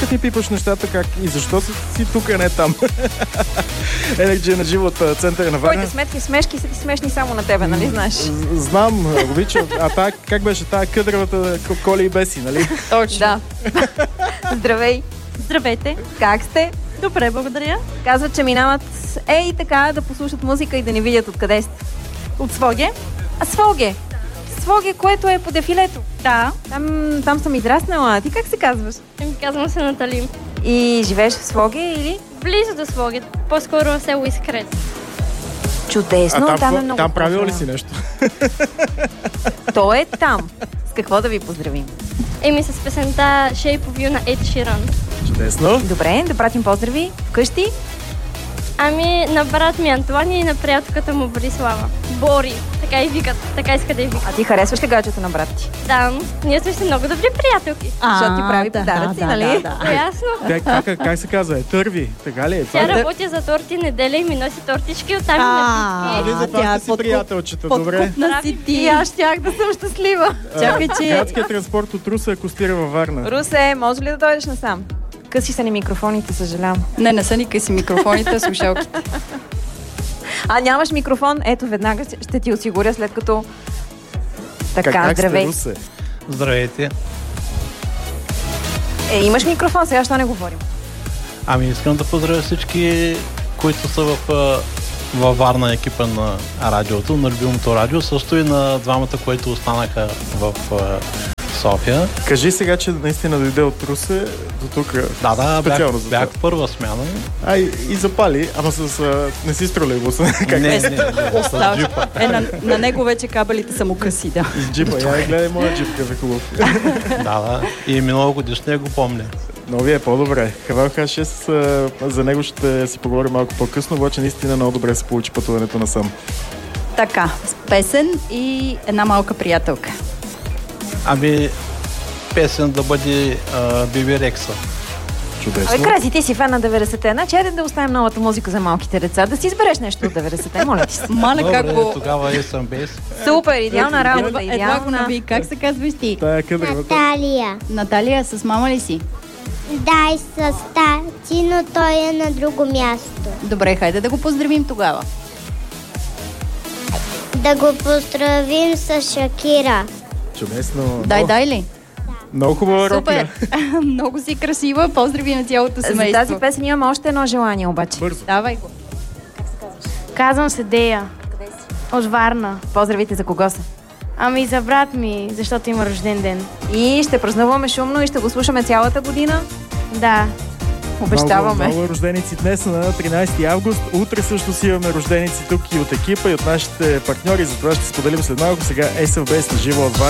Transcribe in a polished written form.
как ми пипаш нещата, как и защо си тук, а не там? Energy на живо от центъра на Варна. Твоите сметки смешки са ти смешни само на тебе, нали знаеш? Знам, обичам. А как беше тая къдравата Коли и Беси, нали? Точно. Да. Здравей. Здравейте. Как сте? Добре, благодаря. Казват, че минават и така да послушат музика и да не видят откъде сте. От Своге? Своге. Своге, което е по дефилето. Да. Там съм израснала. Ти как се казваш? Казвам се Натали. И живееш в Своге или? Близо до Своге. По-скоро село Искрец. Чудесно. Там е много. Там правил ли си нещо? То е там. С какво да ви поздравим? С песента Shape of You на Ed Sheeran. Чудесно. Добре, да пратим поздрави вкъщи. На брат ми Антония и на приятелката му Борислава. Бори. Така и викат. Така иска да и викат. А ти харесваш ли гаджето на брат ти? Да, ние сме си много добри приятелки. Защото ти прави подаръци, нали? Ясно. Как се казва? Търви. Така ли е? Тя работи за торти неделя и ми носи тортички, оттам Нали за това сте си приятелчета, добре? Подкупна си ти. И аз щях да съм щастлива. Чакай, че... Градският транспорт от Русе акостира във Варна. Русе, може ли да дойдеш насам? Къси са ни микрофоните, съжалявам. Не са ни къси микрофоните, слушалките. Нямаш микрофон? Ето, веднага ще ти осигуря, след като... Така, как здравей. сте, Русе? Здравейте. Имаш микрофон, сега що не говорим? Искам да поздравя всички, които са във Варна екипа на радиото, на любимото радио, също и на двамата, които останаха в София. Кажи сега, че наистина дойде от Русе до тук. Да, специално бях първа смяна. И запали, ама не си строли буса. Не, с джипа. На него вече кабелите са му къси, да. С джипа, гледай моя джип, какъв е хубав. Да. И миналогодишния го помня. Новия е по-добре. Хавал Х6, за него ще си поговорим малко по-късно, обаче наистина много добре се получи пътуването насам. Така, песен и една малка приятелка. Песен да бъде Биби Рекса. Чудесно. Краси, ти си фен на 90-те. Значи, да оставим новата музика за малките деца. Да си избереш нещо от 90-те, моля ти се. Добре, тогава съм без. Супер, идеална работа. Едва го наби. Как се казваш ти? Наталия. Наталия, с мама ли си? Да, и с тати, но той е на друго място. Добре, хайде да го поздравим тогава. Да го поздравим с Шакира. Чудесно. Дай ли? Много хубава рокля. Много си красива. Поздрави на цялото семейство. За тази песен имаме още едно желание обаче. Бързо. Давай го. Казвам се Дея. Къде си? От Варна. Поздравите за кого са? За брат ми, защото има рожден ден. И ще празнуваме шумно и ще го слушаме цялата година. Да. Обещаваме. Много рожденици днес на 13 август. Утре също си имаме рожденици тук и от екипа, и от нашите партньори. Затова ще споделим след малко. Сега SFBS на живо от Варна.